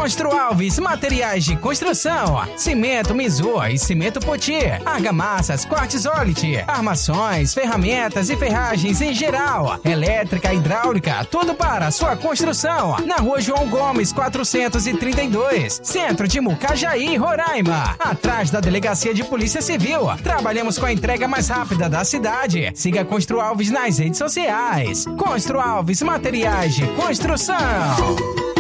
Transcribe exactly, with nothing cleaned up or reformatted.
Constru Alves Materiais de Construção, Cimento Mizu e Cimento Poti, argamassas, cortes Olite, armações, ferramentas e ferragens em geral, elétrica, hidráulica, tudo para a sua construção. Na Rua João Gomes, quatrocentos e trinta e dois, Centro de Mucajaí, Roraima, atrás da Delegacia de Polícia Civil. Trabalhamos com a entrega mais rápida da cidade. Siga Constru Alves nas redes sociais. Constru Alves Materiais de Construção.